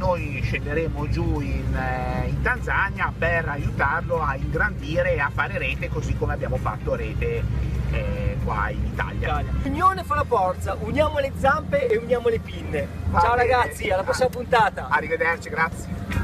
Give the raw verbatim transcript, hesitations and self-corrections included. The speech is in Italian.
noi scenderemo giù in, eh, in Tanzania per aiutarlo a ingrandire e a fare rete, così come abbiamo fatto rete eh, qua in Italia. L'unione fa la forza, uniamo le zampe e uniamo le pinne. Va Ciao bene. ragazzi, alla prossima puntata. Arrivederci, grazie.